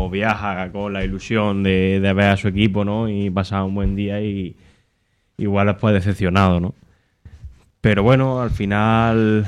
viaja con la ilusión de ver a su equipo, ¿no? Y pasar un buen día y igual después decepcionado, ¿no? Pero bueno, al final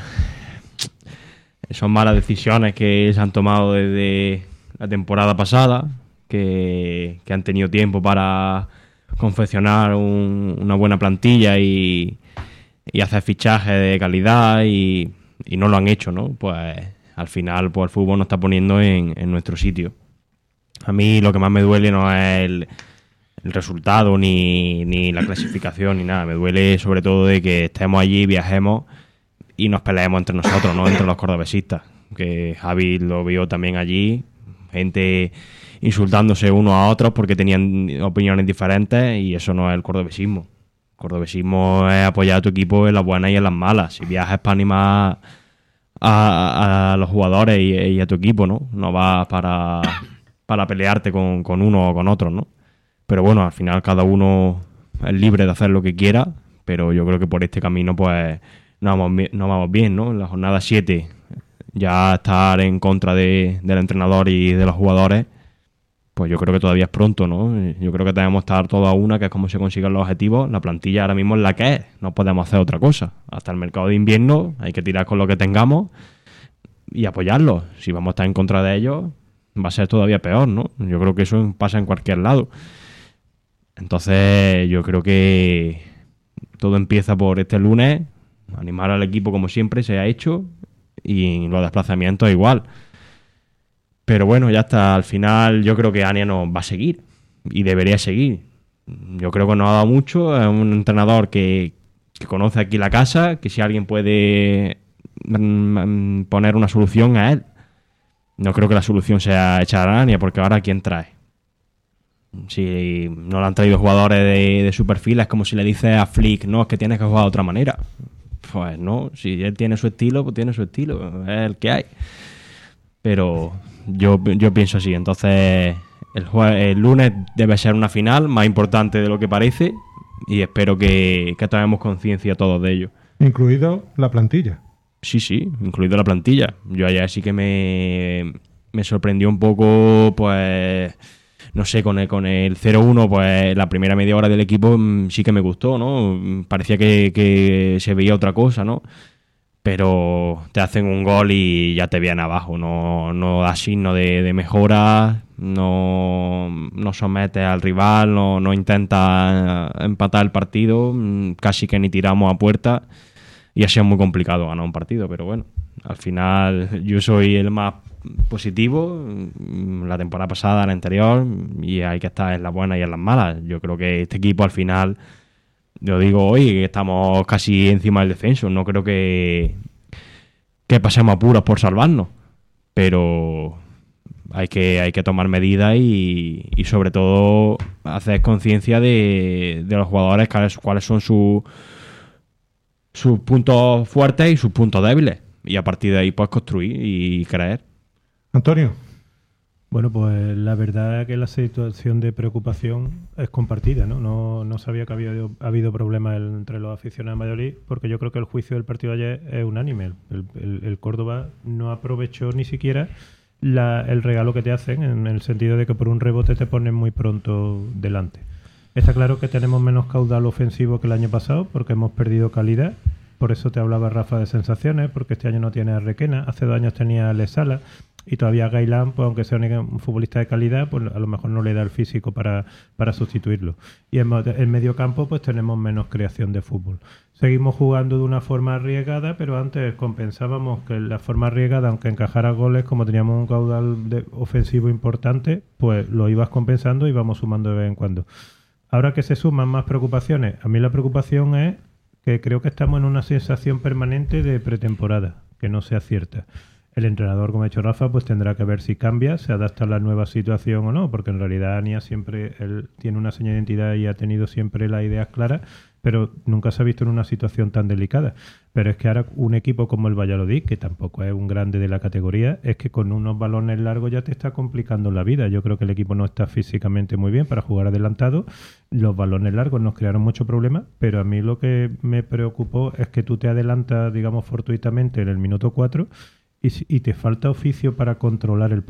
son malas decisiones que se han tomado desde la temporada pasada, que han tenido tiempo para confeccionar una buena plantilla y hacer fichajes de calidad y no lo han hecho, ¿no? Pues al final pues el fútbol nos está poniendo en nuestro sitio. A mí lo que más me duele no es el resultado ni la clasificación ni nada. Me duele sobre todo de que estemos allí, viajemos y nos peleemos entre nosotros, ¿no? Entre los cordobesistas. Que Javi lo vio también allí, gente insultándose unos a otros porque tenían opiniones diferentes y eso no es el cordobesismo. El cordobesismo es apoyar a tu equipo en las buenas y en las malas. Si viajas para animar a los jugadores y a tu equipo, ¿no? No vas para pelearte con uno o con otros, ¿no? Pero bueno, al final cada uno es libre de hacer lo que quiera, pero yo creo que por este camino pues no vamos bien, ¿no? En la jornada 7 ya estar en contra del entrenador y de los jugadores, pues yo creo que todavía es pronto, ¿no? Yo creo que debemos estar todos a una, que es como se consiguen los objetivos. La plantilla ahora mismo es la que es, no podemos hacer otra cosa. Hasta el mercado de invierno hay que tirar con lo que tengamos y apoyarlos. Si vamos a estar en contra de ellos, va a ser todavía peor, ¿no? Yo creo que eso pasa en cualquier lado. Entonces yo creo que todo empieza por este lunes, animar al equipo como siempre se ha hecho y los desplazamientos igual. Pero bueno, ya está, al final yo creo que Ania nos va a seguir y debería seguir. Yo creo que nos ha dado mucho, es un entrenador que conoce aquí la casa, que si alguien puede poner una solución a él. No creo que la solución sea echar a Ania, porque ahora ¿quién trae? Si no le han traído jugadores de su perfil, es como si le dices a Flick, no, es que tienes que jugar de otra manera. Pues no, si él tiene su estilo, pues tiene su estilo, es el que hay. Pero yo pienso así, entonces el lunes debe ser una final más importante de lo que parece y espero que tomemos conciencia todos de ello. Incluido la plantilla. Sí, incluido la plantilla. Yo ayer sí que me sorprendió un poco, pues no sé, con el 0-1, pues la primera media hora del equipo sí que me gustó, ¿no? Parecía que se veía otra cosa, ¿no? Pero te hacen un gol y ya te vienen abajo, no da signo de mejora, no sometes al rival, no intentas empatar el partido, casi que ni tiramos a puerta y ha sido muy complicado ganar un partido, pero bueno, al final yo soy el más positivo, la temporada pasada, la anterior, y hay que estar en las buenas y en las malas. Yo creo que este equipo al final, yo digo hoy que estamos casi encima del descenso, no creo que pasemos apuros por salvarnos, pero hay que tomar medidas y sobre todo hacer conciencia de los jugadores, cuáles son sus puntos fuertes y sus puntos débiles, y a partir de ahí pues construir y creer. Antonio. Bueno, pues la verdad es que la situación de preocupación es compartida, ¿no? No sabía que había habido problemas entre los aficionados de Valladolid, porque yo creo que el juicio del partido de ayer es unánime. El Córdoba no aprovechó ni siquiera el regalo que te hacen, en el sentido de que por un rebote te ponen muy pronto delante. Está claro que tenemos menos caudal ofensivo que el año pasado, porque hemos perdido calidad. Por eso te hablaba Rafa de sensaciones, porque este año no tiene a Requena, hace 2 años tenía a Lesala, y todavía Gailán, pues aunque sea un futbolista de calidad, pues a lo mejor no le da el físico para sustituirlo. Y en medio campo pues tenemos menos creación de fútbol. Seguimos jugando de una forma arriesgada, pero antes compensábamos que la forma arriesgada, aunque encajara goles, como teníamos un caudal ofensivo importante, pues lo ibas compensando y íbamos sumando de vez en cuando. Ahora que se suman más preocupaciones, a mí la preocupación es que creo que estamos en una sensación permanente de pretemporada, que no sea cierta. El entrenador, como ha dicho Rafa, pues tendrá que ver si cambia, se adapta a la nueva situación o no, porque en realidad Ania siempre él tiene una seña de identidad y ha tenido siempre las ideas claras, pero nunca se ha visto en una situación tan delicada. Pero es que ahora un equipo como el Valladolid, que tampoco es un grande de la categoría, es que con unos balones largos ya te está complicando la vida. Yo creo que el equipo no está físicamente muy bien para jugar adelantado. Los balones largos nos crearon mucho problema, pero a mí lo que me preocupó es que tú te adelantas, digamos, fortuitamente en el minuto 4 y te falta oficio para controlar el partido.